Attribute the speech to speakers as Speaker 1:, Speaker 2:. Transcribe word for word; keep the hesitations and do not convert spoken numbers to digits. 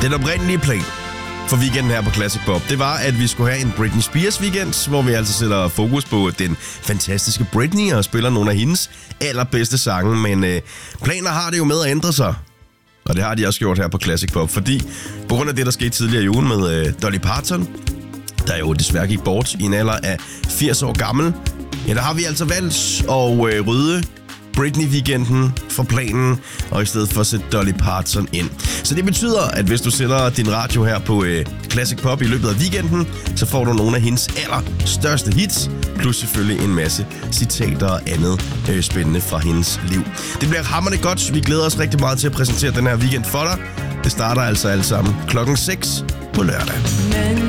Speaker 1: Den oprindelige plan for weekenden her på Classic Pop, det var, at vi skulle have en Britney Spears weekend, hvor vi altså sætter fokus på den fantastiske Britney og spiller nogle af hendes allerbedste sange. Men øh, planer har det jo med at ændre sig. Og det har de også gjort her på Classic Pop, fordi på grund af det, der skete tidligere i ugen med øh, Dolly Parton, der jo desværre gik bort i en alder af firs år gammel, ja, der har vi altså valgt at øh, rydde Britney-weekenden for planen, og i stedet for at sætte Dolly Parton ind. Så det betyder, at hvis du sætter din radio her på øh, Classic Pop i løbet af weekenden, så får du nogle af hendes allerstørste hits, plus selvfølgelig en masse citater og andet øh, spændende fra hendes liv. Det bliver hamrende godt. Vi glæder os rigtig meget til at præsentere den her weekend for dig. Det starter altså alt sammen klokken seks på lørdag.
Speaker 2: Men